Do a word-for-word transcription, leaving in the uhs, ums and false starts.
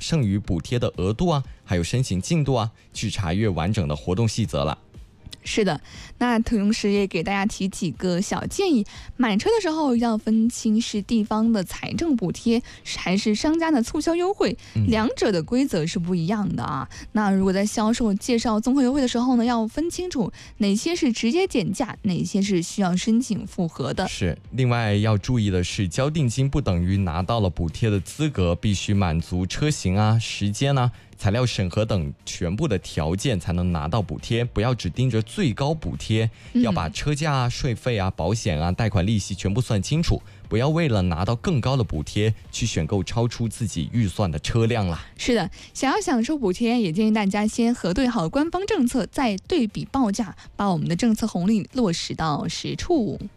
剩余补贴的额度啊，还有申请进度啊，去查阅完整的活动细则了。 是的，那同时也给大家提几个小建议。买车的时候要分清是地方的财政补贴还是商家的促销优惠，两者的规则是不一样的啊。嗯、那如果在销售介绍综合优惠的时候呢，要分清楚哪些是直接减价，哪些是需要申请复核的。 是，另外要注意的是，交定金不等于拿到了补贴的资格，必须满足车型啊、时间啊、材料审核等全部的条件才能拿到补贴，不要只盯着最高补贴，要把车价啊、税费啊、保险啊、贷款利息全部算清楚，不要为了拿到更高的补贴去选购超出自己预算的车辆啦。 是的，想要享受补贴，也建议大家先核对好官方政策，再对比报价，把我们的政策红利落实到实处。